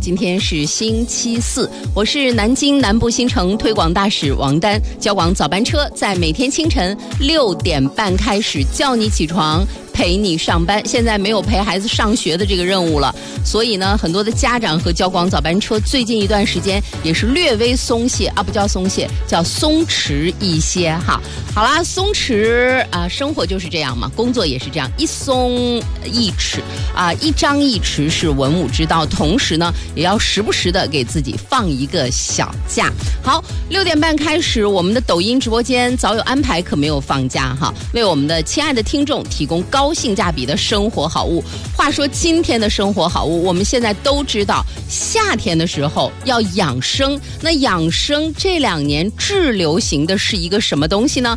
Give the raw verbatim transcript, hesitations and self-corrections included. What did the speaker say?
今天是星期四，我是南京南部新城推广大使王丹。交广早班车在每天清晨六点半开始，叫你起床，陪你上班。现在没有陪孩子上学的这个任务了，所以呢，很多的家长和交广早班车最近一段时间也是略微松懈啊，不叫松懈，叫松弛一些哈。好啦，松弛啊，生活就是这样嘛，工作也是这样，一松一弛啊，一张一弛是文武之道，同时呢，也要时不时的给自己放一个小假。好，六点半开始，我们的抖音直播间早有安排，可没有放假哈，为我们的亲爱的听众提供高性价比的生活好物。话说今天的生活好物，我们现在都知道，夏天的时候要养生，那养生这两年滞流行的是一个什么东西呢？